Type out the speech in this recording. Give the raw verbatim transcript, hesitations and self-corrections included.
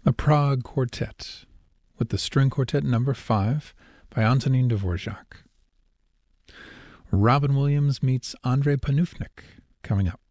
The Prague Quartet with the String Quartet number five by Antonin Dvorak. Robin Williams meets Andrei Panufnik coming up.